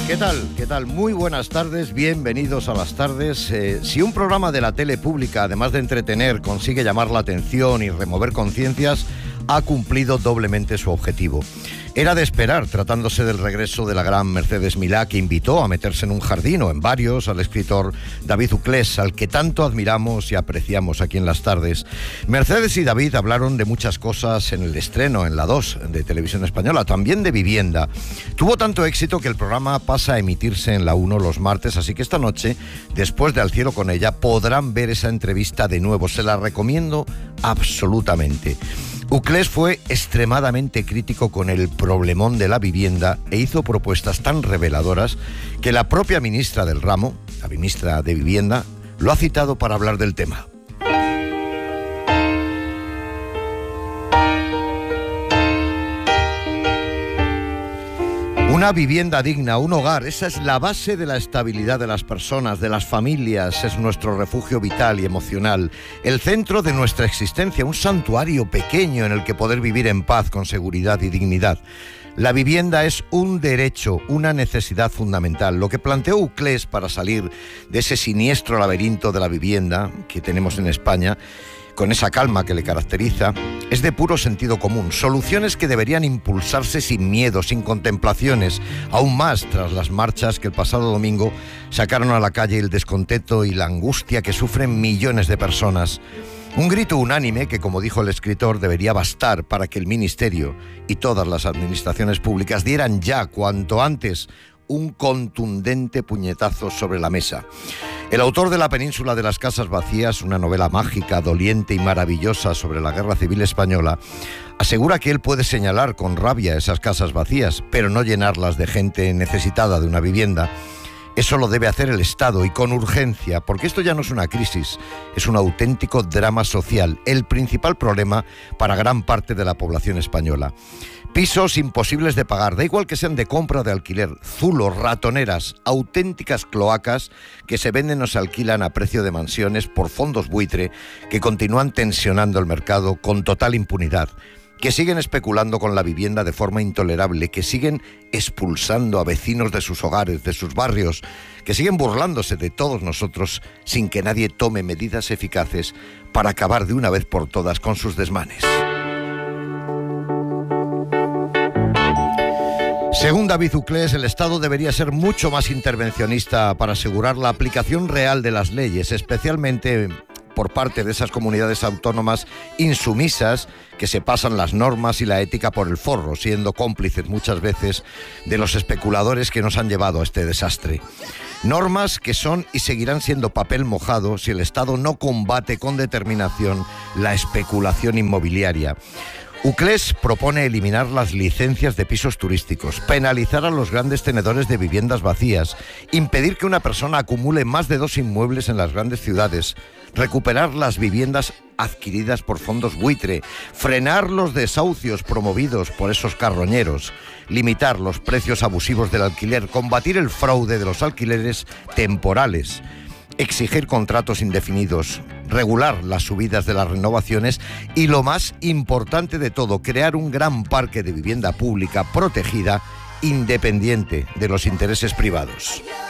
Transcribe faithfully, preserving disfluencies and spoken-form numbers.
¿Qué tal? ¿Qué tal? Muy buenas tardes, bienvenidos a las tardes. Eh, si un programa de la tele pública, además de entretener, consigue llamar la atención y remover conciencias, ha cumplido doblemente su objetivo. Era de esperar, tratándose del regreso de la gran Mercedes Milá, que invitó a meterse en un jardín o en varios al escritor David Uclés, al que tanto admiramos y apreciamos aquí en Las Tardes. Mercedes y David hablaron de muchas cosas en el estreno, en la dos de Televisión Española, también de vivienda. Tuvo tanto éxito que el programa pasa a emitirse en la uno los martes, así que esta noche, después de Al cielo con ella, podrán ver esa entrevista de nuevo. Se la recomiendo absolutamente. Uclés fue extremadamente crítico con el problemón de la vivienda e hizo propuestas tan reveladoras que la propia ministra del ramo, la ministra de Vivienda, lo ha citado para hablar del tema. Una vivienda digna, un hogar, esa es la base de la estabilidad de las personas, de las familias, es nuestro refugio vital y emocional, el centro de nuestra existencia, un santuario pequeño en el que poder vivir en paz, con seguridad y dignidad. La vivienda es un derecho, una necesidad fundamental. Lo que planteó Uclés para salir de ese siniestro laberinto de la vivienda que tenemos en España, con esa calma que le caracteriza, es de puro sentido común. Soluciones que deberían impulsarse sin miedo, sin contemplaciones, aún más tras las marchas que el pasado domingo sacaron a la calle el descontento y la angustia que sufren millones de personas. Un grito unánime que, como dijo el escritor, debería bastar para que el Ministerio y todas las administraciones públicas dieran ya, cuanto antes, un contundente puñetazo sobre la mesa. El autor de La península de las casas vacías, una novela mágica, doliente y maravillosa sobre la Guerra Civil Española, asegura que él puede señalar con rabia esas casas vacías, pero no llenarlas de gente necesitada de una vivienda. Eso lo debe hacer el Estado y con urgencia, porque esto ya no es una crisis, es un auténtico drama social, el principal problema para gran parte de la población española. Pisos imposibles de pagar, da igual que sean de compra o de alquiler, zulos, ratoneras, auténticas cloacas que se venden o se alquilan a precio de mansiones por fondos buitre que continúan tensionando el mercado con total impunidad, que siguen especulando con la vivienda de forma intolerable, que siguen expulsando a vecinos de sus hogares, de sus barrios, que siguen burlándose de todos nosotros sin que nadie tome medidas eficaces para acabar de una vez por todas con sus desmanes. Según David Uclés, el Estado debería ser mucho más intervencionista para asegurar la aplicación real de las leyes, especialmente por parte de esas comunidades autónomas insumisas que se pasan las normas y la ética por el forro, siendo cómplices muchas veces de los especuladores que nos han llevado a este desastre. Normas que son y seguirán siendo papel mojado si el Estado no combate con determinación la especulación inmobiliaria. Uclés propone eliminar las licencias de pisos turísticos, penalizar a los grandes tenedores de viviendas vacías, impedir que una persona acumule más de dos inmuebles en las grandes ciudades, recuperar las viviendas adquiridas por fondos buitre, frenar los desahucios promovidos por esos carroñeros, limitar los precios abusivos del alquiler, combatir el fraude de los alquileres temporales, exigir contratos indefinidos, regular las subidas de las renovaciones y, lo más importante de todo, crear un gran parque de vivienda pública protegida, independiente de los intereses privados.